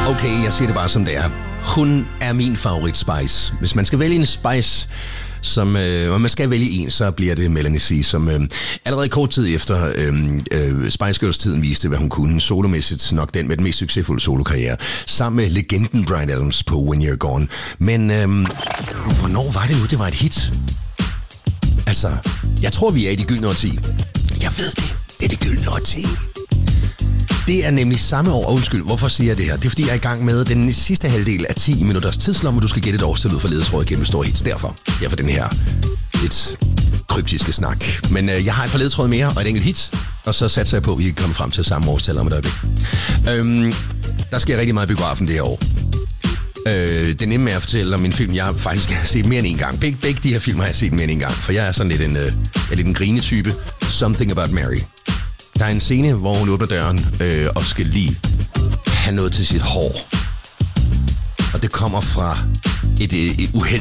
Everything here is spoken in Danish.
Okay, jeg siger det bare som det er. Hun er min favorit Spice. Hvis man skal vælge en Spice, og man skal vælge en, så bliver det Melanie C, som allerede kort tid efter Spice Girls-tiden viste, hvad hun kunne. Solomæssigt nok den med den mest succesfulde solokarriere. Sammen med legenden Bryan Adams på When You're Gone. Men hvornår var det nu, det var et hit? Altså, jeg tror, vi er i det gyldne årti. Jeg ved det. Det er det gyldne årti. Det er nemlig samme år, undskyld, hvorfor siger jeg det her? Det er fordi, jeg er i gang med den sidste halvdel af 10 minutters tidslomme, du skal gætte et årstal ud for ledetråd gennem store hits. Derfor den her lidt kryptiske snak. Men jeg har et par ledetråd mere og et enkelt hit, og så satser jeg på, at vi kan komme frem til samme årstal om et øjeblik. Der sker rigtig meget i biografen det her år. Det er nemt med at fortælle om en film, jeg faktisk har set mere end en gang. Begge de her film har jeg set mere end en gang, for jeg er sådan lidt en grinetype. Something About Mary. Der er en scene, hvor hun åbner døren og skal lige have noget til sit hår. Og det kommer fra et